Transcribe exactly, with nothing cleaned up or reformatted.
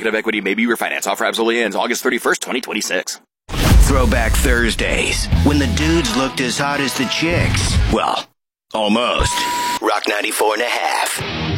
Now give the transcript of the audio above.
Executive equity may be refinanced. Offer absolutely ends August thirty-first, twenty twenty-six. Throwback Thursdays, when the dudes looked as hot as the chicks. Well, almost. Rock ninety-four and a half.